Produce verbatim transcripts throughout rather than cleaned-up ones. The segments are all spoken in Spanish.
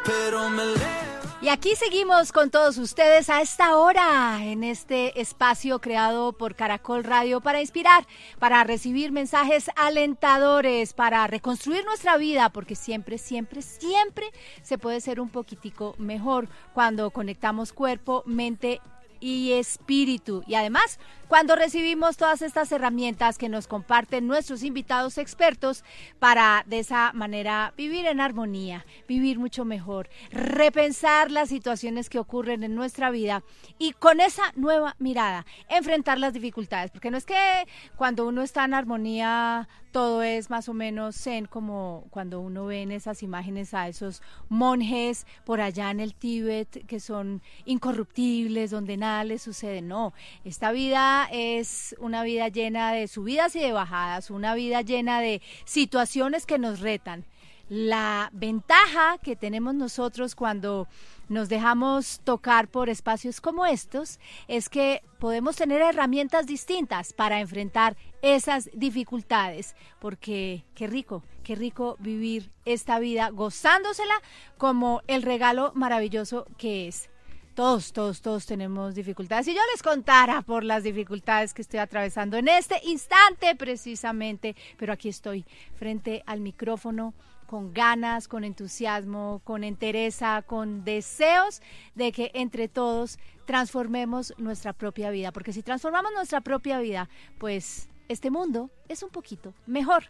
pero me levanto. Y aquí seguimos con todos ustedes a esta hora, en este espacio creado por Caracol Radio para inspirar, para recibir mensajes alentadores, para reconstruir nuestra vida, porque siempre, siempre, siempre se puede ser un poquitico mejor cuando conectamos cuerpo, mente y espíritu. Y además, cuando recibimos todas estas herramientas que nos comparten nuestros invitados expertos para de esa manera vivir en armonía, vivir mucho mejor, repensar las situaciones que ocurren en nuestra vida y con esa nueva mirada enfrentar las dificultades, porque no es que cuando uno está en armonía todo es más o menos zen, como cuando uno ve en esas imágenes a esos monjes por allá en el Tíbet que son incorruptibles, donde nada les sucede. No, esta vida es una vida llena de subidas y de bajadas, una vida llena de situaciones que nos retan. La ventaja que tenemos nosotros cuando nos dejamos tocar por espacios como estos es que podemos tener herramientas distintas para enfrentar esas dificultades, porque qué rico, qué rico vivir esta vida gozándosela como el regalo maravilloso que es. Todos, todos, todos tenemos dificultades. Si yo les contara por las dificultades que estoy atravesando en este instante precisamente, pero aquí estoy frente al micrófono con ganas, con entusiasmo, con entereza, con deseos de que entre todos transformemos nuestra propia vida. Porque si transformamos nuestra propia vida, pues este mundo es un poquito mejor.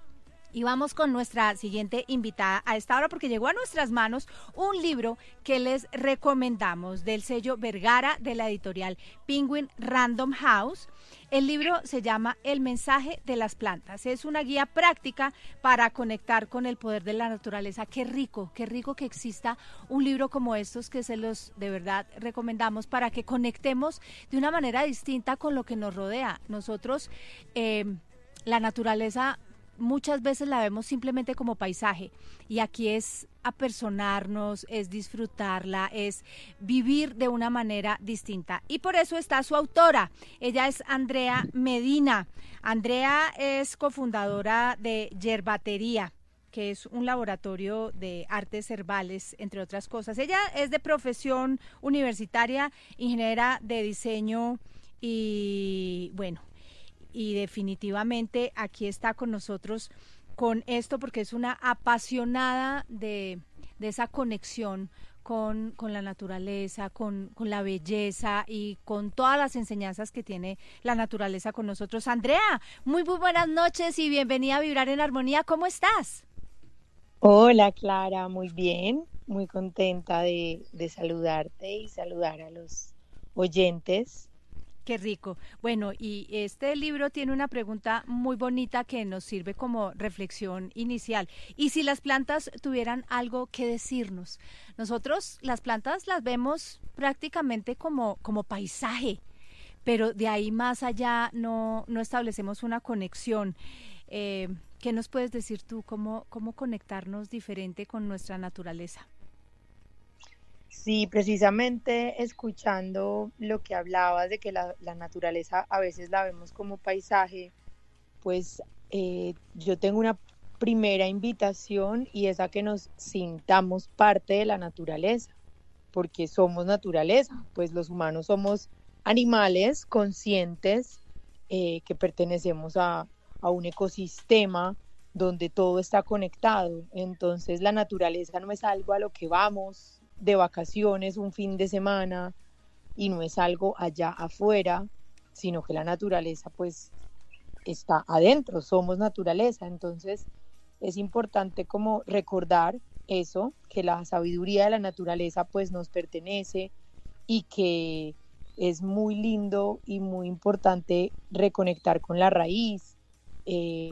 Y vamos con nuestra siguiente invitada a esta hora porque llegó a nuestras manos un libro que les recomendamos del sello Vergara de la editorial Penguin Random House. El libro se llama El mensaje de las plantas. Es una guía práctica para conectar con el poder de la naturaleza. Qué rico, qué rico que exista un libro como estos que se los de verdad recomendamos para que conectemos de una manera distinta con lo que nos rodea. Nosotros, eh, la naturaleza muchas veces la vemos simplemente como paisaje y aquí es apersonarnos, es disfrutarla, es vivir de una manera distinta y por eso está su autora. Ella es Andrea Medina. Andrea es cofundadora de Yerbatería, que es un laboratorio de artes herbales, entre otras cosas. Ella es de profesión universitaria, ingeniera de diseño y bueno, y definitivamente aquí está con nosotros con esto porque es una apasionada de, de esa conexión con, con la naturaleza, con, con la belleza y con todas las enseñanzas que tiene la naturaleza con nosotros. Andrea, muy, muy buenas noches y bienvenida a Vibrar en Armonía. ¿Cómo estás? Hola Clara, muy bien, muy contenta de, de saludarte y saludar a los oyentes. Qué rico. Bueno, y este libro tiene una pregunta muy bonita que nos sirve como reflexión inicial. ¿Y si las plantas tuvieran algo que decirnos? Nosotros las plantas las vemos prácticamente como, como paisaje, pero de ahí más allá no, no establecemos una conexión. Eh, ¿Qué nos puedes decir tú? ¿Cómo, cómo conectarnos diferente con nuestra naturaleza? Sí, precisamente escuchando lo que hablabas de que la, la naturaleza a veces la vemos como paisaje, pues eh, yo tengo una primera invitación y es a que nos sintamos parte de la naturaleza, porque somos naturaleza, pues los humanos somos animales conscientes eh, que pertenecemos a, a un ecosistema donde todo está conectado. Entonces la naturaleza no es algo a lo que vamos de vacaciones un fin de semana y no es algo allá afuera, sino que la naturaleza pues está adentro, somos naturaleza. Entonces es importante como recordar eso, que la sabiduría de la naturaleza pues nos pertenece y que es muy lindo y muy importante reconectar con la raíz, eh,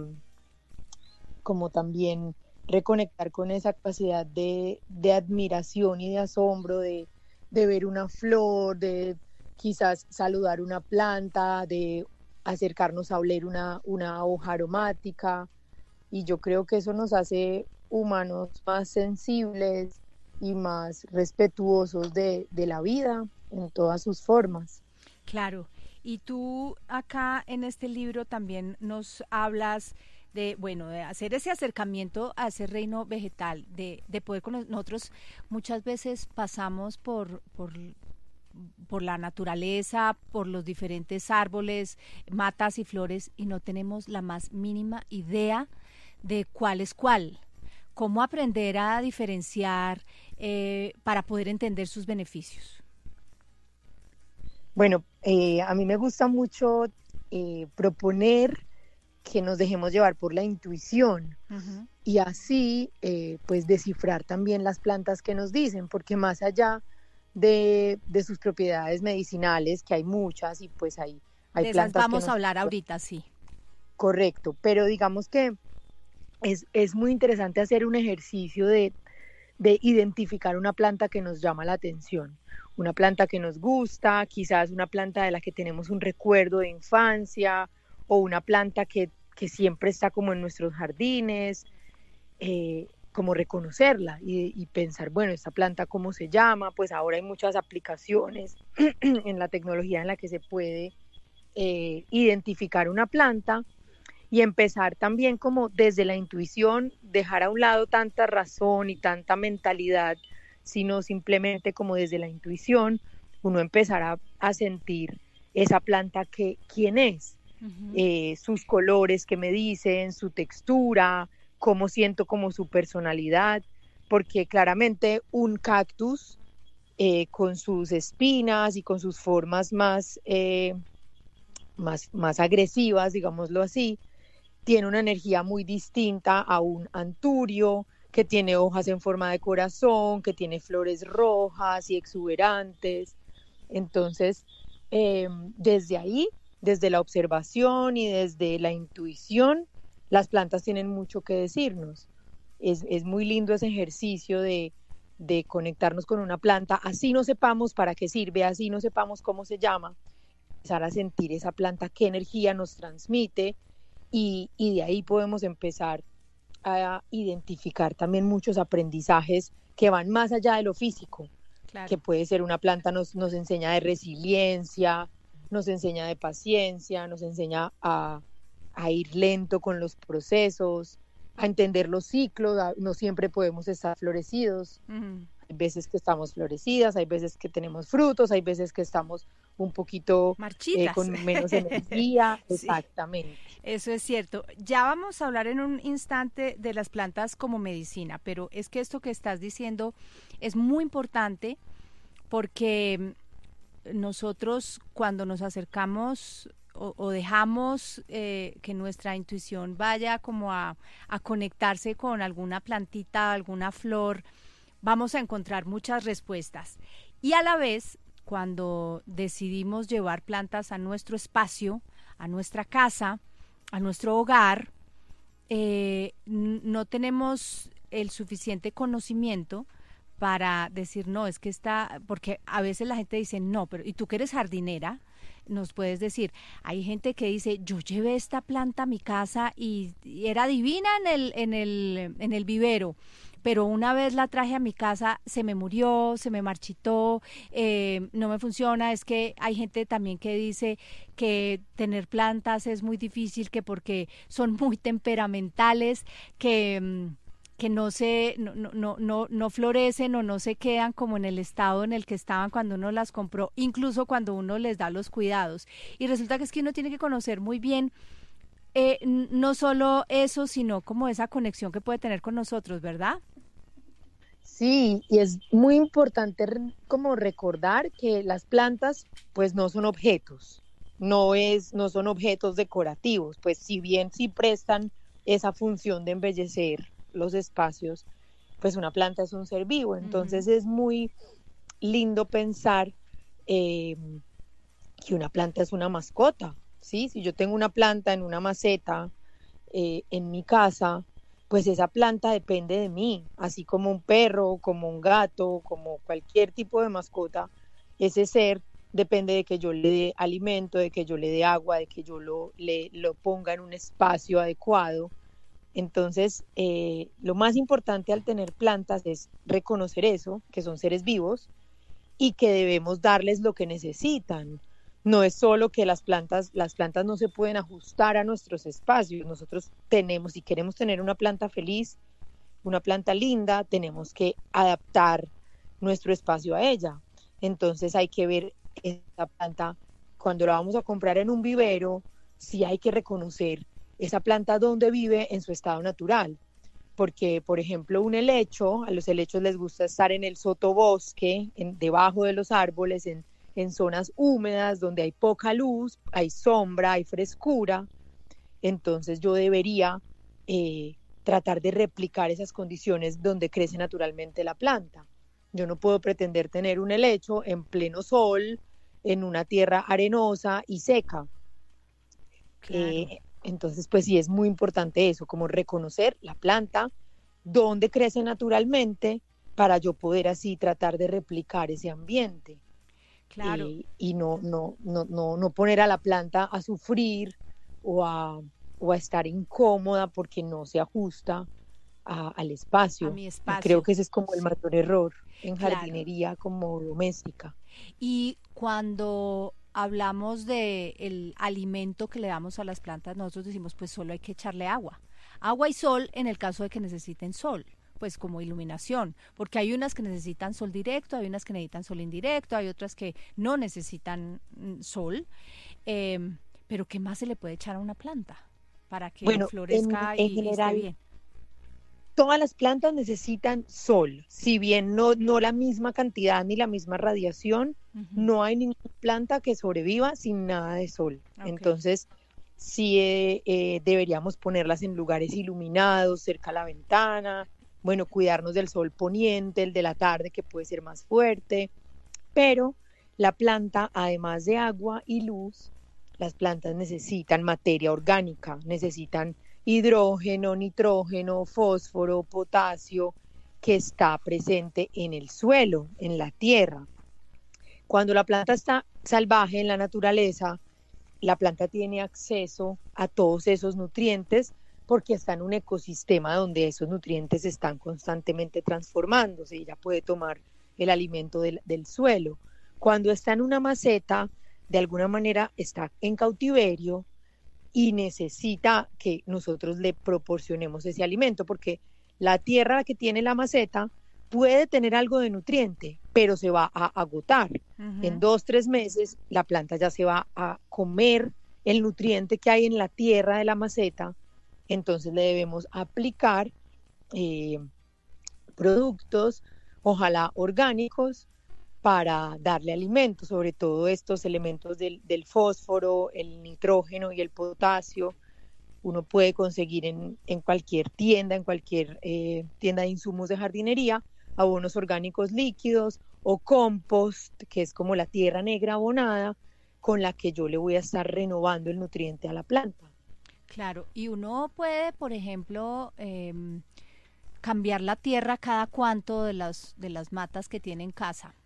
como también reconectar con esa capacidad de, de admiración y de asombro, de, de ver una flor, de quizás saludar una planta, de acercarnos a oler una, una hoja aromática, y yo creo que eso nos hace humanos más sensibles y más respetuosos de, de la vida en todas sus formas. Claro, y tú acá en este libro también nos hablas de, bueno, de hacer ese acercamiento a ese reino vegetal, de, de poder con nosotros muchas veces pasamos por, por, por la naturaleza, por los diferentes árboles, matas y flores y no tenemos la más mínima idea de cuál es cuál. Cómo aprender a diferenciar eh, para poder entender sus beneficios. Bueno, eh, a mí me gusta mucho eh, proponer que nos dejemos llevar por la intuición uh-huh. y así eh, pues descifrar también las plantas que nos dicen, porque más allá de, de sus propiedades medicinales, que hay muchas y pues hay, hay de plantas esas vamos que a hablar ahorita, sí. Correcto, pero digamos que es, es muy interesante hacer un ejercicio de, de identificar una planta que nos llama la atención. Una planta que nos gusta, quizás una planta de la que tenemos un recuerdo de infancia o una planta que, que siempre está como en nuestros jardines, eh, como reconocerla y, y pensar, bueno, esta planta ¿cómo se llama? Pues ahora hay muchas aplicaciones en la tecnología en la que se puede eh, identificar una planta y empezar también como desde la intuición, dejar a un lado tanta razón y tanta mentalidad, sino simplemente como desde la intuición, uno empezará a sentir esa planta que quién es, uh-huh. eh, sus colores que me dicen, su textura, cómo siento como su personalidad, porque claramente un cactus eh, con sus espinas y con sus formas más, eh, más, más agresivas, digámoslo así, tiene una energía muy distinta a un anturio, que tiene hojas en forma de corazón, que tiene flores rojas y exuberantes. Entonces, eh, desde ahí, desde la observación y desde la intuición, las plantas tienen mucho que decirnos. Es, es muy lindo ese ejercicio de, de conectarnos con una planta, así no sepamos para qué sirve, así no sepamos cómo se llama, empezar a sentir esa planta, qué energía nos transmite, y, y de ahí podemos empezar a identificar también muchos aprendizajes que van más allá de lo físico, claro. Que puede ser una planta nos, nos enseña de resiliencia, nos enseña de paciencia, nos enseña a, a ir lento con los procesos, a entender los ciclos, a, no siempre podemos estar florecidos, uh-huh. Hay veces que estamos florecidas, hay veces que tenemos frutos, hay veces que estamos un poquito eh, con menos energía, sí. Exactamente. Eso es cierto. Ya vamos a hablar en un instante de las plantas como medicina, pero es que esto que estás diciendo es muy importante porque nosotros cuando nos acercamos o, o dejamos eh, que nuestra intuición vaya como a, a conectarse con alguna plantita, alguna flor, vamos a encontrar muchas respuestas. Y a la vez, cuando decidimos llevar plantas a nuestro espacio, a nuestra casa, a nuestro hogar, eh, no tenemos el suficiente conocimiento para decir, no, es que está, porque a veces la gente dice, no, pero y tú que eres jardinera, nos puedes decir, hay gente que dice, yo llevé esta planta a mi casa y, y era divina en el, en el, en el vivero, pero una vez la traje a mi casa, se me murió, se me marchitó, eh, no me funciona. Es que hay gente también que dice que tener plantas es muy difícil, que porque son muy temperamentales, que, que no, se, no, no, no, no florecen o no se quedan como en el estado en el que estaban cuando uno las compró, incluso cuando uno les da los cuidados. Y resulta que es que uno tiene que conocer muy bien eh, no solo eso, sino como esa conexión que puede tener con nosotros, ¿verdad? Sí, y es muy importante como recordar que las plantas pues no son objetos, no, es, no son objetos decorativos, pues si bien sí prestan esa función de embellecer los espacios, pues una planta es un ser vivo, entonces uh-huh. Es muy lindo pensar eh, que una planta es una mascota, ¿sí? Si yo tengo una planta en una maceta eh, en mi casa, pues esa planta depende de mí, así como un perro, como un gato, como cualquier tipo de mascota, ese ser depende de que yo le dé alimento, de que yo le dé agua, de que yo lo, le, lo ponga en un espacio adecuado. Entonces, eh, lo más importante al tener plantas es reconocer eso, que son seres vivos y que debemos darles lo que necesitan. no es solo que las plantas, las plantas no se pueden ajustar a nuestros espacios. Nosotros tenemos, si queremos tener una planta feliz, una planta linda, tenemos que adaptar nuestro espacio a ella. Entonces hay que ver esa planta, cuando la vamos a comprar en un vivero, sí hay que reconocer esa planta dónde vive en su estado natural. Porque, por ejemplo, un helecho, a los helechos les gusta estar en el sotobosque, en, debajo de los árboles, en en zonas húmedas donde hay poca luz, hay sombra, hay frescura. Entonces yo debería eh, tratar de replicar esas condiciones donde crece naturalmente la planta. Yo no puedo pretender tener un helecho en pleno sol, en una tierra arenosa y seca. Claro. Eh, entonces, pues sí, es muy importante eso, como reconocer la planta, dónde crece naturalmente, para yo poder así tratar de replicar ese ambiente. Claro. Eh, y no, no, no, no, no poner a la planta a sufrir o a, o a estar incómoda porque no se ajusta a, al espacio. A mi Y espacio. creo que ese es como el Sí. mayor error en Claro. jardinería como doméstica. Y cuando hablamos de el alimento que le damos a las plantas, nosotros decimos pues solo hay que echarle agua. Agua y sol en el caso de que necesiten sol, pues como iluminación, porque hay unas que necesitan sol directo, hay unas que necesitan sol indirecto, hay otras que no necesitan mm, sol, eh, pero ¿qué más se le puede echar a una planta para que Bueno, en, florezca en y, y esté general, bien? todas las plantas necesitan sol. Si bien no, no la misma cantidad ni la misma radiación, Uh-huh. no hay ninguna planta que sobreviva sin nada de sol. Okay. Entonces, sí eh, eh, deberíamos ponerlas en lugares iluminados, cerca a la ventana, bueno, cuidarnos del sol poniente, el de la tarde que puede ser más fuerte, pero la planta, además de agua y luz, las plantas necesitan materia orgánica, necesitan hidrógeno, nitrógeno, fósforo, potasio, que está presente en el suelo, en la tierra. Cuando la planta está salvaje en la naturaleza, la planta tiene acceso a todos esos nutrientes porque está en un ecosistema donde esos nutrientes están constantemente transformándose y ella puede tomar el alimento del, del suelo. Cuando está en una maceta, de alguna manera está en cautiverio y necesita que nosotros le proporcionemos ese alimento, porque la tierra que tiene la maceta puede tener algo de nutriente, pero se va a agotar. Uh-huh. En dos, tres meses la planta ya se va a comer el nutriente que hay en la tierra de la maceta, entonces le debemos aplicar eh, productos, ojalá orgánicos, para darle alimento, sobre todo estos elementos del, del fósforo, el nitrógeno y el potasio. Uno puede conseguir en, en cualquier tienda, en cualquier eh, tienda de insumos de jardinería, abonos orgánicos líquidos o compost, que es como la tierra negra abonada, con la que yo le voy a estar renovando el nutriente a la planta. Claro, y uno puede, por ejemplo, eh, cambiar la tierra cada cuánto de las, de las matas que tiene en casa.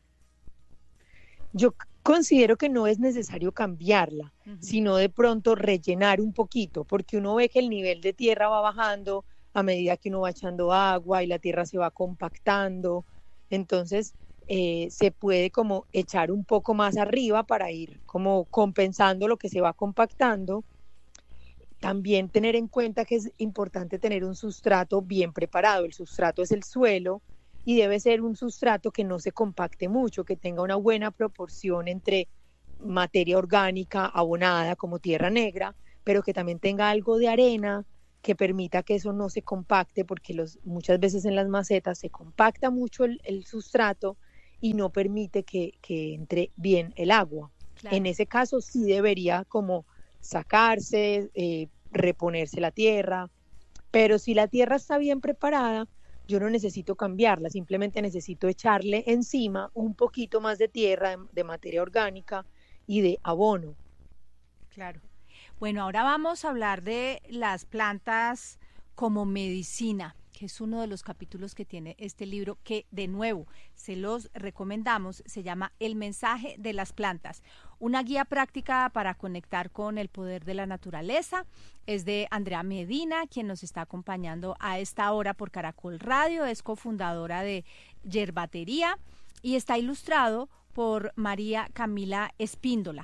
Yo considero que no es necesario cambiarla, uh-huh. sino de pronto rellenar un poquito, porque uno ve que el nivel de tierra va bajando a medida que uno va echando agua y la tierra se va compactando. Entonces eh, se puede como echar un poco más arriba para ir como compensando lo que se va compactando. También tener en cuenta que es importante tener un sustrato bien preparado. El sustrato es el suelo y debe ser un sustrato que no se compacte mucho, que tenga una buena proporción entre materia orgánica abonada como tierra negra, pero que también tenga algo de arena que permita que eso no se compacte, porque los, muchas veces en las macetas se compacta mucho el, el sustrato y no permite que, que entre bien el agua. Claro. En ese caso sí debería como sacarse, eh, reponerse la tierra, pero si la tierra está bien preparada, yo no necesito cambiarla, simplemente necesito echarle encima un poquito más de tierra, de, de materia orgánica y de abono. Claro. Bueno, ahora vamos a hablar de las plantas como medicina, que es uno de los capítulos que tiene este libro, que de nuevo se los recomendamos, se llama El mensaje de las plantas, una guía práctica para conectar con el poder de la naturaleza. Es de Andrea Medina, quien nos está acompañando a esta hora por Caracol Radio, es cofundadora de Yerbatería y está ilustrado por María Camila Espíndola.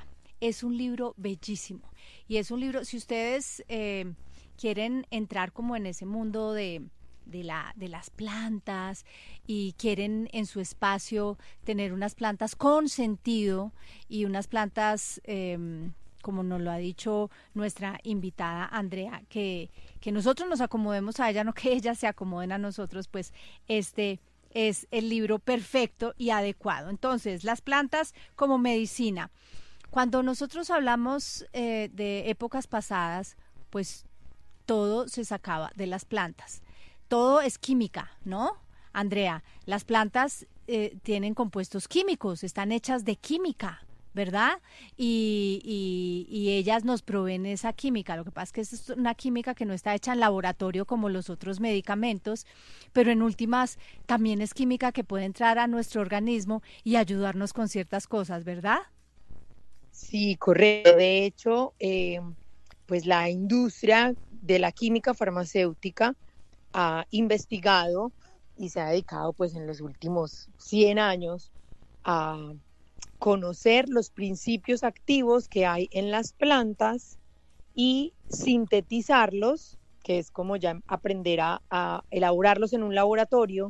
es un libro bellísimo. Y es un libro, si ustedes eh, quieren entrar como en ese mundo de, de, la, de las plantas y quieren en su espacio tener unas plantas con sentido y unas plantas... Eh, como nos lo ha dicho nuestra invitada Andrea, que, que nosotros nos acomodemos a ella, no que ella se acomoden a nosotros, pues este es el libro perfecto y adecuado. Entonces, las plantas como medicina. Cuando nosotros hablamos eh, de épocas pasadas, pues todo se sacaba de las plantas. Todo es química, ¿no? Andrea, las plantas eh, tienen compuestos químicos, están hechas de química, ¿verdad? Y, y, y ellas nos proveen esa química. Lo que pasa es que es una química que no está hecha en laboratorio como los otros medicamentos, pero en últimas también es química que puede entrar a nuestro organismo y ayudarnos con ciertas cosas, ¿verdad? Sí, correcto. De hecho, eh, pues la industria de la química farmacéutica ha investigado y se ha dedicado pues en los últimos cien años a conocer los principios activos que hay en las plantas y sintetizarlos, que es como ya aprender a, a elaborarlos en un laboratorio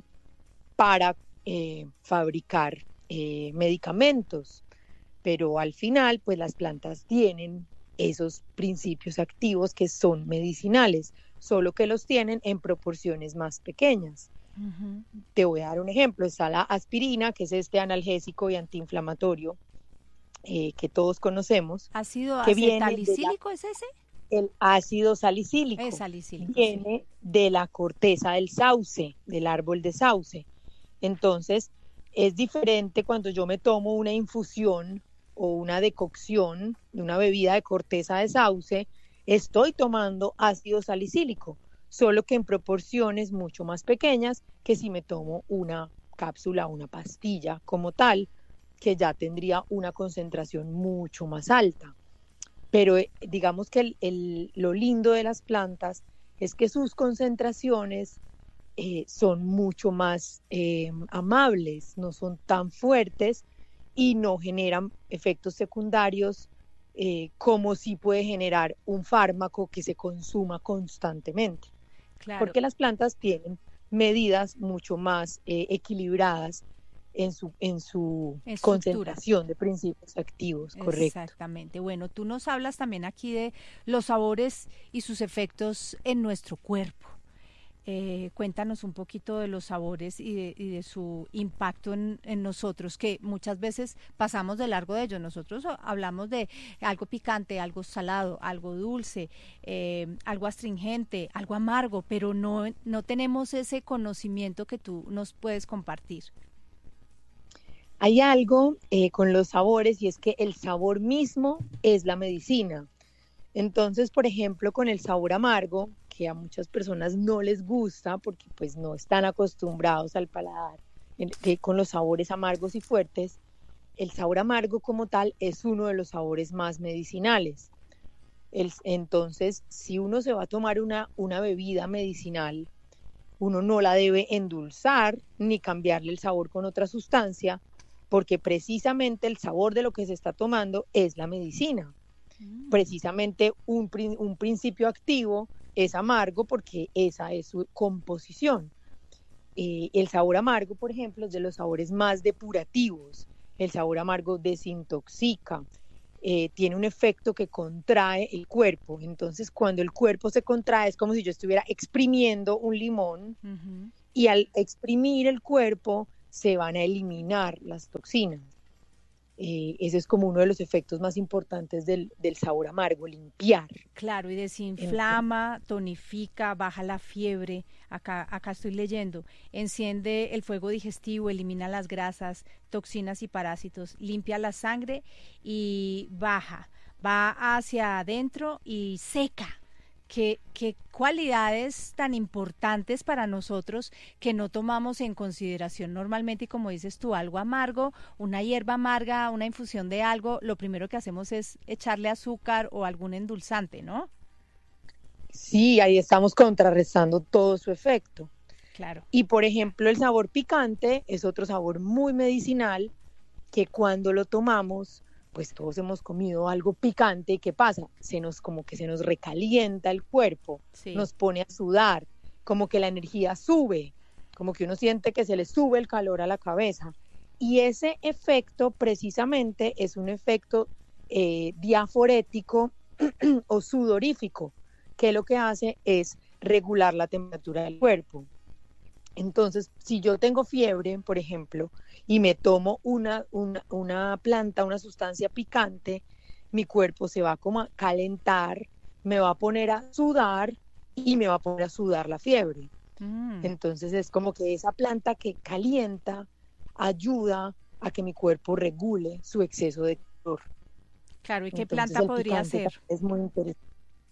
para eh, fabricar eh, medicamentos. Pero al final, pues las plantas tienen esos principios activos que son medicinales, solo que los tienen en proporciones más pequeñas. Uh-huh. Te voy a dar un ejemplo. Está la aspirina, que es este analgésico y antiinflamatorio eh, que todos conocemos. ¿Ácido que acetalicílico es ese? El ácido salicílico. Es salicílico, viene sí. de la corteza del sauce, del árbol de sauce. Entonces, es diferente cuando yo me tomo una infusión o una decocción de una bebida de corteza de sauce, estoy tomando ácido salicílico, solo que en proporciones mucho más pequeñas que si me tomo una cápsula, una pastilla como tal, que ya tendría una concentración mucho más alta. Pero eh, digamos que el, el, lo lindo de las plantas es que sus concentraciones eh, son mucho más eh, amables, no son tan fuertes y no generan efectos secundarios eh, como si puede generar un fármaco que se consuma constantemente. Claro. Porque las plantas tienen medidas mucho más eh, equilibradas en su, en su concentración de principios activos, correcto. Exactamente. Bueno, tú nos hablas también aquí de los sabores y sus efectos en nuestro cuerpo. Eh, cuéntanos un poquito de los sabores y de, y de su impacto en, en nosotros, que muchas veces pasamos de largo de ellos. Nosotros hablamos de algo picante, algo salado, algo dulce, eh, algo astringente, algo amargo, pero no, no tenemos ese conocimiento que tú nos puedes compartir. Hay algo eh, con los sabores y es que el sabor mismo es la medicina. Entonces, por ejemplo, con el sabor amargo, que a muchas personas no les gusta porque pues no están acostumbrados al paladar que con los sabores amargos y fuertes, el sabor amargo como tal es uno de los sabores más medicinales. El, entonces, si uno se va a tomar una, una bebida medicinal, uno no la debe endulzar ni cambiarle el sabor con otra sustancia, porque precisamente el sabor de lo que se está tomando es la medicina. Mm. Precisamente un, un principio activo es amargo porque esa es su composición. Eh, el sabor amargo, por ejemplo, es de los sabores más depurativos. El sabor amargo desintoxica, eh, tiene un efecto que contrae el cuerpo. Entonces, cuando el cuerpo se contrae, es como si yo estuviera exprimiendo un limón, uh-huh. y al exprimir el cuerpo se van a eliminar las toxinas. Eh, ese es como uno de los efectos más importantes del, del sabor amargo, limpiar. Claro, y desinflama, tonifica, baja la fiebre, acá, acá estoy leyendo, enciende el fuego digestivo, elimina las grasas, toxinas y parásitos, limpia la sangre y baja, va hacia adentro y seca. ¿Qué, qué cualidades tan importantes para nosotros que no tomamos en consideración normalmente? Y como dices tú, algo amargo, una hierba amarga, una infusión de algo, lo primero que hacemos es echarle azúcar o algún endulzante, ¿no? Sí, ahí estamos contrarrestando todo su efecto. Claro. Y por ejemplo, el sabor picante es otro sabor muy medicinal que cuando lo tomamos pues todos hemos comido algo picante, ¿y qué pasa? Se nos como que se nos recalienta el cuerpo, Sí. nos pone a sudar, como que la energía sube, como que uno siente que se le sube el calor a la cabeza. Y ese efecto precisamente es un efecto eh, diaforético o sudorífico, que lo que hace es regular la temperatura del cuerpo. Entonces, si yo tengo fiebre, por ejemplo, y me tomo una, una, una planta, una sustancia picante, mi cuerpo se va como a calentar, me va a poner a sudar y me va a poner a sudar la fiebre. Mm. Entonces es como que esa planta que calienta ayuda a que mi cuerpo regule su exceso de calor. Claro, ¿y qué Entonces planta el podría picante ser? es muy interesante.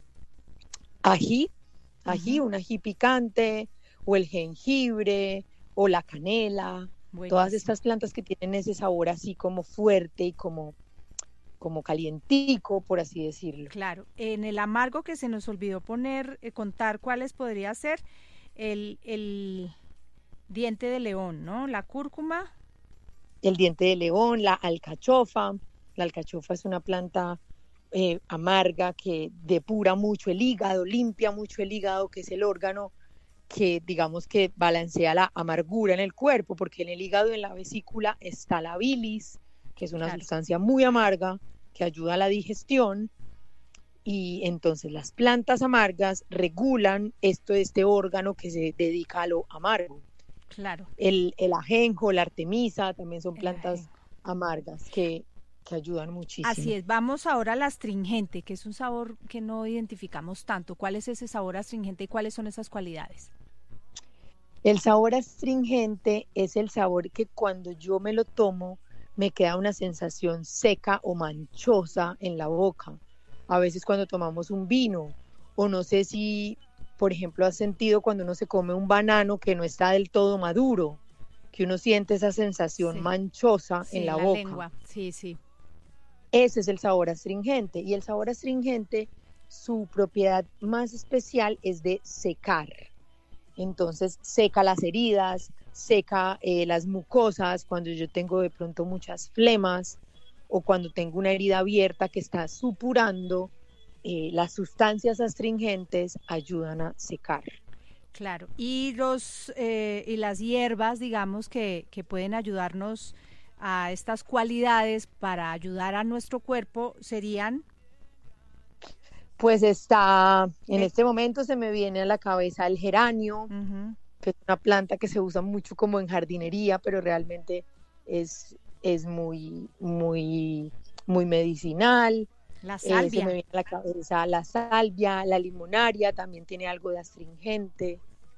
Ají, ají, Ujú. un ají picante, o el jengibre, o la canela, todas Buenísimo. estas plantas que tienen ese sabor así como fuerte y como, como calientico, por así decirlo. Claro, en el amargo que se nos olvidó poner, eh, contar cuáles podría ser el, el diente de león, ¿no? La cúrcuma. El diente de león, la alcachofa. La alcachofa es una planta eh, amarga que depura mucho el hígado, limpia mucho el hígado, que es el órgano que digamos que balancea la amargura en el cuerpo, porque en el hígado y en la vesícula está la bilis, que es una Claro. sustancia muy amarga que ayuda a la digestión, y entonces las plantas amargas regulan esto, este órgano que se dedica a lo amargo. Claro. El, el ajenjo, la artemisa, también son El plantas ajenjo. amargas que, que ayudan Así muchísimo. es, vamos ahora al astringente, que es un sabor que no identificamos tanto. ¿Cuál es ese sabor astringente y cuáles son esas cualidades? El sabor astringente es el sabor que cuando yo me lo tomo me queda una sensación seca o manchosa en la boca. A veces cuando tomamos un vino, o no sé si, por ejemplo, has sentido cuando uno se come un banano que no está del todo maduro, que uno siente esa sensación Sí, manchosa sí, en en la la boca. lengua. Sí, sí. Ese es el sabor astringente. Y el sabor astringente, su propiedad más especial es de secar. Entonces seca las heridas, seca eh, las mucosas, cuando yo tengo de pronto muchas flemas o cuando tengo una herida abierta que está supurando, eh, las sustancias astringentes ayudan a secar. Claro. Y los eh, y las hierbas, digamos, que, que pueden ayudarnos a estas cualidades para ayudar a nuestro cuerpo serían. Pues está, en Eh, este momento se me viene a la cabeza el geranio, uh-huh. que es una planta que se usa mucho como en jardinería, pero realmente es, es muy, muy, muy medicinal. La Eh, se me salvia. viene a la cabeza la salvia, la limonaria, también tiene algo de astringente.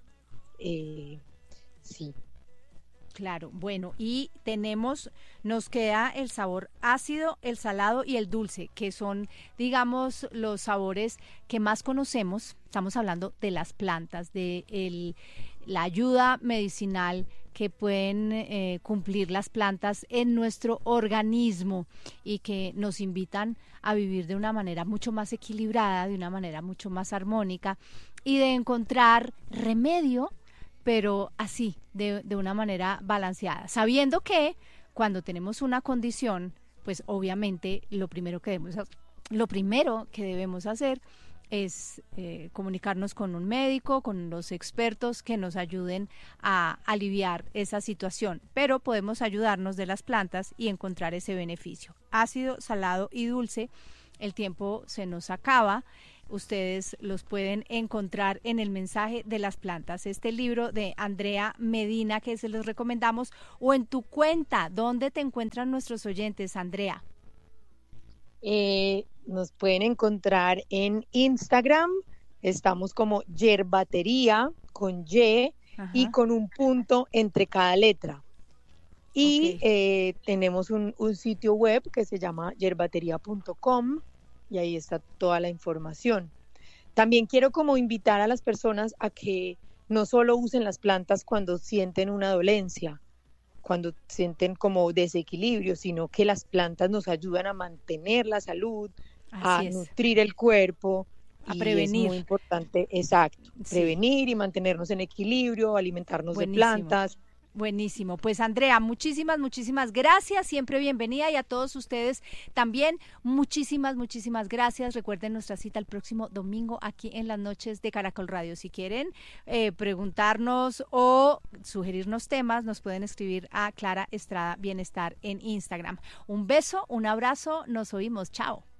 Eh, sí. Claro, bueno, y tenemos, nos queda el sabor ácido, el salado y el dulce, que son, digamos, los sabores que más conocemos. Estamos hablando de las plantas, de el, la ayuda medicinal que pueden eh, cumplir las plantas en nuestro organismo y que nos invitan a vivir de una manera mucho más equilibrada, de una manera mucho más armónica y de encontrar remedio, pero así, de, de una manera balanceada, sabiendo que cuando tenemos una condición, pues obviamente lo primero que debemos, lo primero que debemos hacer es eh, comunicarnos con un médico, con los expertos que nos ayuden a aliviar esa situación, pero podemos ayudarnos de las plantas y encontrar ese beneficio. Ácido, salado y dulce, el tiempo se nos acaba. Ustedes los pueden encontrar en el mensaje de las plantas, este libro de Andrea Medina que se los recomendamos, o en tu cuenta. ¿Dónde te encuentran nuestros oyentes, Andrea? Eh, nos pueden encontrar en Instagram, estamos como yerbatería con Y y Ajá. con un punto entre cada letra. Y Ok. eh, tenemos un, un sitio web que se llama yerbatería punto com y ahí está toda la información. También quiero como invitar a las personas a que no solo usen las plantas cuando sienten una dolencia, cuando sienten como desequilibrio, sino que las plantas nos ayudan a mantener la salud, a Así es. nutrir el cuerpo, A y es prevenir. muy importante, exacto, Sí. prevenir y mantenernos en equilibrio, alimentarnos de Buenísimo. plantas, Buenísimo. Pues Andrea, muchísimas, muchísimas gracias. Siempre bienvenida y a todos ustedes también muchísimas, muchísimas gracias. Recuerden nuestra cita el próximo domingo aquí en las noches de Caracol Radio. Si quieren eh, preguntarnos o sugerirnos temas, nos pueden escribir a Clara Estrada Bienestar en Instagram. Un beso, un abrazo. Nos oímos. Chao.